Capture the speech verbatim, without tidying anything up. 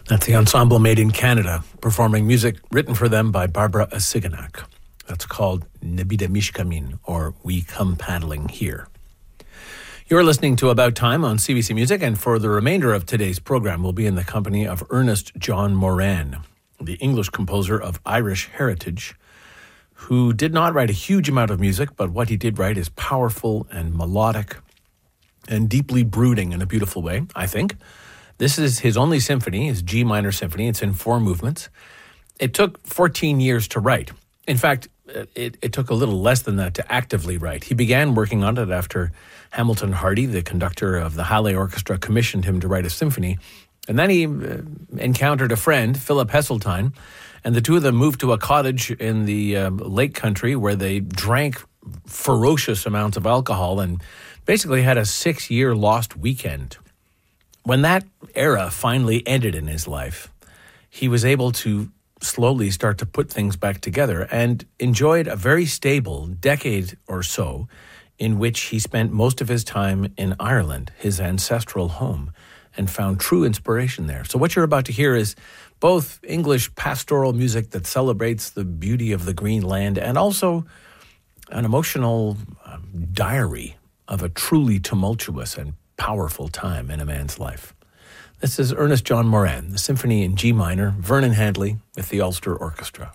That's the ensemble made in Canada, performing music written for them by Barbara Asiganak. That's called Nebida Mishkamin, or We Come Paddling Here. You're listening to About Time on C B C Music, and for the remainder of today's program, we'll be in the company of Ernest John Moran, the English composer of Irish heritage, who did not write a huge amount of music, but what he did write is powerful and melodic and deeply brooding in a beautiful way, I think. This is his only symphony, his G minor symphony. It's in four movements. It took fourteen years to write. In fact, it, it took a little less than that to actively write. He began working on it after Hamilton Hardy, the conductor of the Halle Orchestra, commissioned him to write a symphony. And then he uh, encountered a friend, Philip Heseltine, and the two of them moved to a cottage in the uh, Lake Country where they drank ferocious amounts of alcohol and basically had a six-year lost weekend. When that era finally ended in his life, he was able to slowly start to put things back together and enjoyed a very stable decade or so in which he spent most of his time in Ireland, his ancestral home, and found true inspiration there. So what you're about to hear is both English pastoral music that celebrates the beauty of the green land and also an emotional um, diary of a truly tumultuous and powerful time in a man's life. This is Ernest John Moran, the symphony in G minor, Vernon Handley with the Ulster Orchestra.